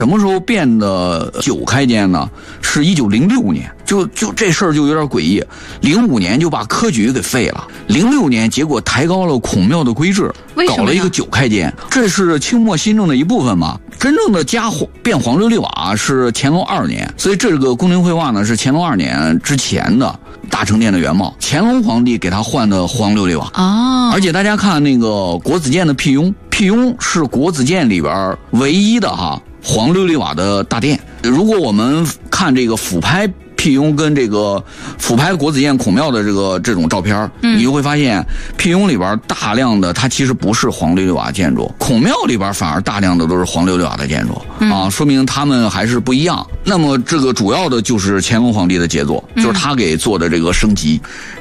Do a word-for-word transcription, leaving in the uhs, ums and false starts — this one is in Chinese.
什么时候变的九开间呢？是一九零六年，就就这事儿就有点诡异。零五年就把科举给废了，零六年结果抬高了孔庙的规制，搞了一个九开间，这是清末新政的一部分嘛。真正的加变黄琉璃瓦是乾隆二年，所以这个宫廷绘画呢是乾隆二年之前的大成殿的原貌，乾隆皇帝给他换的黄琉璃瓦啊。而且大家看那个国子监的辟雍，辟雍是国子监里边唯一的哈黄琉璃瓦的大殿。如果我们看这个俯拍辟雍跟这个俯拍国子监孔庙的这个这种照片，嗯，你就会发现辟雍里边大量的它其实不是黄琉璃瓦建筑，孔庙里边反而大量的都是黄琉璃瓦的建筑，嗯，啊，说明他们还是不一样。那么这个主要的就是乾隆皇帝的杰作，就是他给做的这个升级。